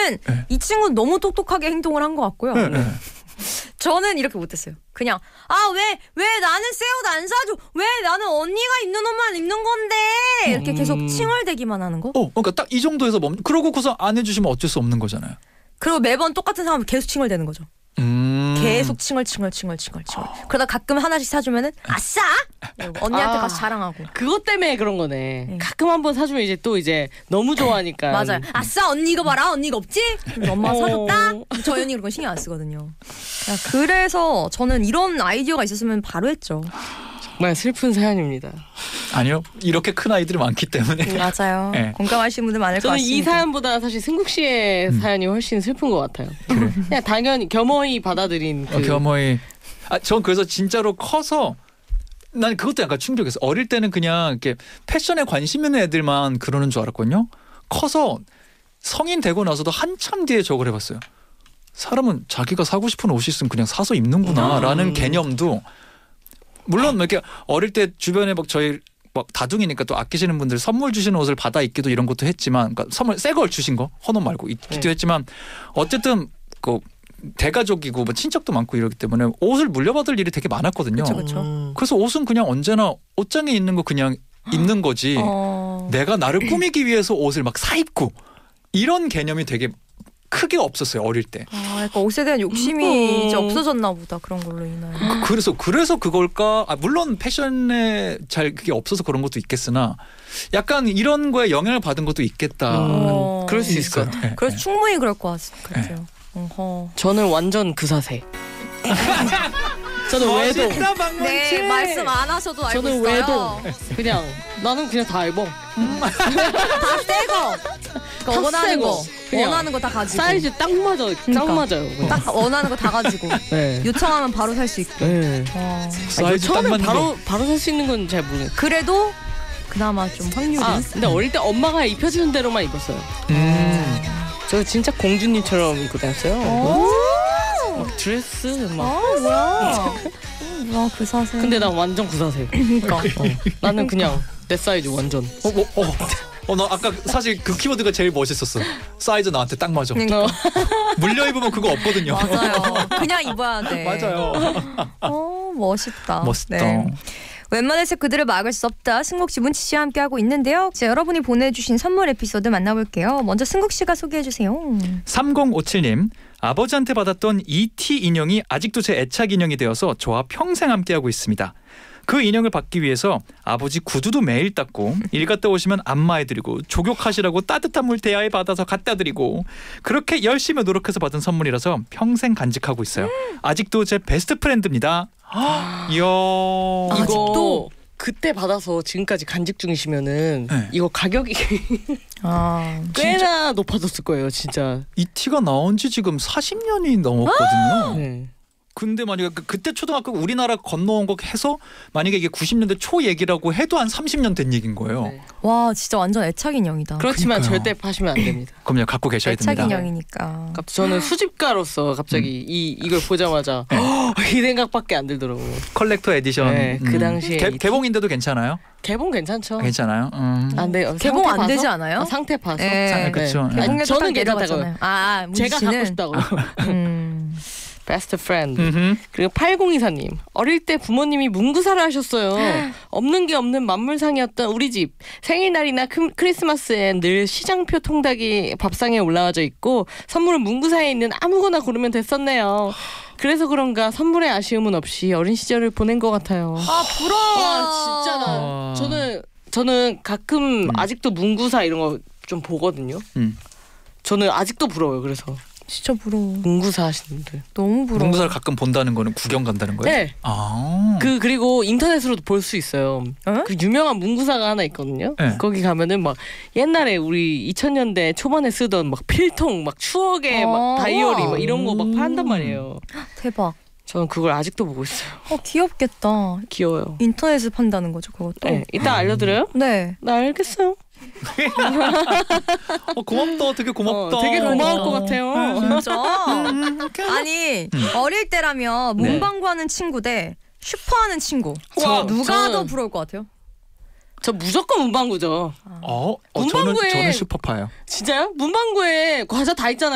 왜냐면은 네. 이 친구는 너무 똑똑하게 행동을 한 것 같고요. 네. 저는 이렇게 못했어요. 그냥 왜 나는 새 옷 안 사줘? 왜 나는 언니가 입는 옷만 입는 건데? 이렇게 계속 칭얼대기만 하는 거. 그러니까 딱 이 정도에서 그러고서 안 해주시면 어쩔 수 없는 거잖아요. 그리고 매번 똑같은 상황을 계속 칭얼대는 거죠. 계속 칭얼. 그러다 가끔 하나씩 사주면은 아싸! 언니한테 가서 자랑하고. 그것 때문에 그런 거네. 네. 가끔 한번 사주면 이제 너무 좋아하니까. 맞아요. 아싸 언니 이거 봐라. 언니 이거 없지? 엄마가 사줬다? 저희 언니 그런 거 신경 안 쓰거든요. 그래서 저는 이런 아이디어가 있었으면 바로 했죠. 정말 슬픈 사연입니다. 아니요. 이렇게 큰 아이들이 많기 때문에. 맞아요. 네. 공감하시는 분들 많을 것 저는 같습니다. 이 사연보다 사실 승국 씨의 사연이 훨씬 슬픈 것 같아요. 그래. 그냥 당연히 겸허히 받아들인 겸허히. 전 그래서 진짜로 커서 난 그것도 약간 충격이었어. 어릴 때는 그냥 이렇게 패션에 관심 있는 애들만 그러는 줄 알았거든요. 커서 성인 되고 나서도 한참 뒤에 저걸 해봤어요. 사람은 자기가 사고 싶은 옷이 있으면 그냥 사서 입는구나라는 개념도 물론 이렇게 어릴 때 주변에 저희 다둥이니까 또 아끼시는 분들 선물 주시는 옷을 받아 입기도 이런 것도 했지만 그러니까 선물 새 걸 주신 거 헌옷 말고 입기도 했지만 어쨌든 대가족이고 친척도 많고 이러기 때문에 옷을 물려받을 일이 되게 많았거든요. 그렇죠. 그래서 옷은 그냥 언제나 옷장에 있는 거 그냥 입는 거지 내가 나를 꾸미기 위해서 옷을 막 사 입고 이런 개념이 되게 크게 없었어요 어릴 때. 약간 옷에 대한 욕심이 이제 없어졌나 보다 그런 걸로 인하여. 그래서 그걸까? 물론 패션에 잘 그게 없어서 그런 것도 있겠으나 약간 이런 거에 영향을 받은 것도 있겠다. 그럴 수 있을 것 같아요. 그래서 충분히 그럴 것 같아요. 저는 완전 그 사세. 저는 외동. 네, 말씀 안 하셔도 알고 저는 있어요. 외동. 그냥 나는 그냥 다 입어. 다 새거. 원하는 거. 원하는 거 다 가지고. 사이즈 딱 맞아. 딱 맞아요. 그냥. 딱 원하는 거 다 가지고. 네. 요청하면 바로 살 수 있고. 네. 사이즈 딱 처음에 맞는 거. 바로 살 수 있는 건 잘 모르겠어요. 그래도 그나마 좀 확률이. 근데 어릴 때 엄마가 입혀주는 대로만 입었어요. 저 진짜 공주님처럼 입고 다녔어요. 막 드레스 막. 뭐야? 와, 그 사세. 근데 난 완전 구사세. 그러니까. 나는 그냥 내 사이즈 완전. 나 아까 사실 그 키워드가 제일 멋있었어. 사이즈 나한테 딱 맞아. 그러니까. 물려 입으면 그거 없거든요. 맞아요. 그냥 입어야 돼. 맞아요. 멋있다. 멋있다. 네. 웬만해서 그들을 막을 수 없다. 승국 씨, 문치 씨와 함께하고 있는데요. 자, 여러분이 보내주신 선물 에피소드 만나볼게요. 먼저 승국 씨가 소개해주세요. 3057님. 아버지한테 받았던 E.T. 인형이 아직도 제 애착 인형이 되어서 저와 평생 함께하고 있습니다. 그 인형을 받기 위해서 아버지 구두도 매일 닦고 일 갔다 오시면 안마해드리고 조격하시라고 따뜻한 물 대야에 받아서 갖다드리고 그렇게 열심히 노력해서 받은 선물이라서 평생 간직하고 있어요. 아직도 제 베스트 프렌드입니다. 이야. 아직도 그때 받아서 지금까지 간직 중이시면은 네. 이거 가격이 꽤나 높아졌을 거예요, 진짜. E.T.가 나온 지 지금 40년이 넘었거든요. 네. 근데 만약에 그때 초등학교 우리나라 건너온 거 해서 만약에 이게 90년대 초 얘기라고 해도 한 30년 된 얘기인 거예요. 네. 와, 진짜 완전 애착 인형이다. 그렇지만 그러니까요. 절대 파시면 안 됩니다. 그럼요, 갖고 계셔야 애착 됩니다. 인형이니까. 저는 수집가로서 갑자기 이걸 보자마자 이 생각밖에 안 들더라고요. 컬렉터 에디션. 네, 그 당시에 개봉인데도 괜찮아요? 개봉 괜찮죠. 괜찮아요. 네, 개봉 상태 안 봐서? 되지 않아요? 상태 봐서. 네. 그렇죠. 개봉해도 저는 딱 괜찮다고요. 내려갔잖아요. 제가 갖고 싶다고요. 베스트 프렌드. 그리고 8024님. 어릴 때 부모님이 문구사를 하셨어요. 없는 게 없는 만물상이었던 우리 집. 생일날이나 크리스마스엔 늘 시장표 통닭이 밥상에 올라와져 있고 선물은 문구사에 있는 아무거나 고르면 됐었네요. 그래서 그런가 선물에 아쉬움은 없이 어린 시절을 보낸 것 같아요. 부러워. 와, 진짜 저는 가끔 아직도 문구사 이런 거 좀 보거든요. 저는 아직도 부러워요. 그래서 진짜 부러워. 문구사 하시는 분들. 너무 부러워. 문구사를 가끔 본다는 거는 구경 간다는 거예요? 네. 아. 그리고 인터넷으로도 볼 수 있어요. 그 유명한 문구사가 하나 있거든요. 네. 거기 가면은 막 옛날에 우리 2000년대 초반에 쓰던 막 필통, 막 추억의 막 다이어리 막 이런 거 막 판단 말이에요. 대박. 저는 그걸 아직도 보고 있어요. 귀엽겠다. 귀여워요. 인터넷에 판다는 거죠, 그것도? 네. 이따 알려드려요? 네. 나 알겠어요. 고맙다. 되게 고맙다. 되게 고마울 것 같아요. 진짜? 아니, 어릴 때라면 문방구하는 친구 대 슈퍼하는 친구. 누가 더 부러울 것 같아요? 저 무조건 문방구죠. 문방구에... 저는 슈퍼파예요. 진짜요? 문방구에 과자 다 있잖아요.